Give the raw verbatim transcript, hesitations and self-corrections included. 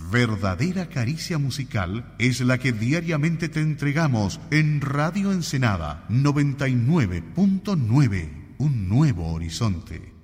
Verdadera caricia musical es la que diariamente te entregamos en Radio Ensenada noventa y nueve punto nueve, un nuevo horizonte.